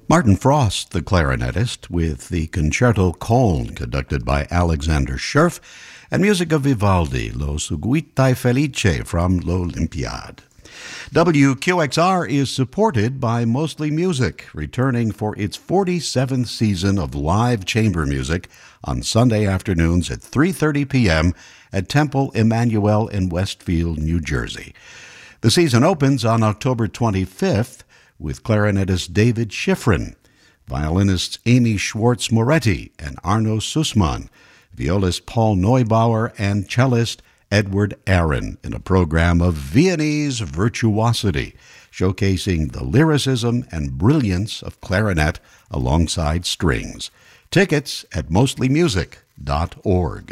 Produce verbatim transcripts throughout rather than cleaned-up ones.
Martin Frost, the clarinetist, with the Concerto Köln, conducted by Alexander Scherf, and music of Vivaldi, Lo Seguitai Felice from L'Olympiade. W Q X R is supported by Mostly Music, returning for its forty-seventh season of live chamber music on Sunday afternoons at three thirty p.m. at Temple Emmanuel in Westfield, New Jersey. The season opens on October twenty-fifth with clarinetist David Schifrin, violinists Amy Schwartz-Moretti and Arno Sussman, violist Paul Neubauer, and cellist Edward Aaron in a program of Viennese virtuosity, showcasing the lyricism and brilliance of clarinet alongside strings. Tickets at mostly music dot org.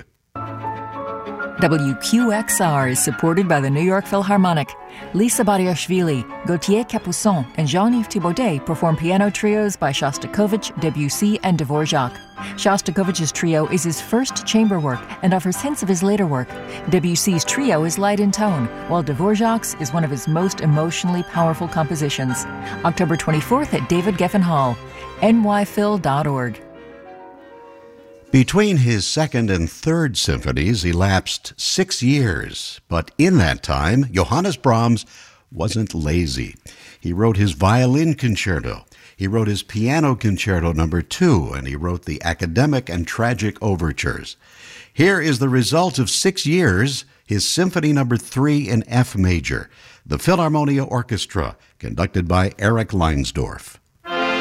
W Q X R is supported by the New York Philharmonic. Lisa Bariashvili, Gauthier Capuçon, and Jean-Yves Thibaudet perform piano trios by Shostakovich, Debussy, and Dvorak. Shostakovich's trio is his first chamber work and offers hints of his later work. Debussy's trio is light in tone, while Dvorak's is one of his most emotionally powerful compositions. October twenty-fourth at David Geffen Hall, N Y phil dot org. Between his second and third symphonies elapsed six years, but in that time, Johannes Brahms wasn't lazy. He wrote his violin concerto, he wrote his piano concerto number two, and he wrote the academic and tragic overtures. Here is the result of six years, his symphony number three in F major, the Philharmonia Orchestra, conducted by Eric Leinsdorf.